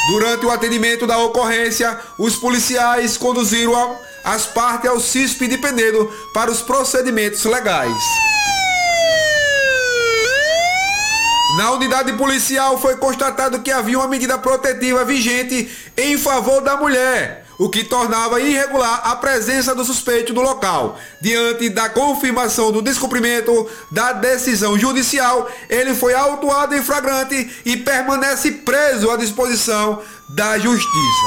Durante o atendimento da ocorrência, os policiais conduziram as partes ao CISP de Penedo para os procedimentos legais. Na unidade policial foi constatado que havia uma medida protetiva vigente em favor da mulher, o que tornava irregular a presença do suspeito no local. Diante da confirmação do descumprimento da decisão judicial, ele foi autuado em flagrante e permanece preso à disposição da Justiça.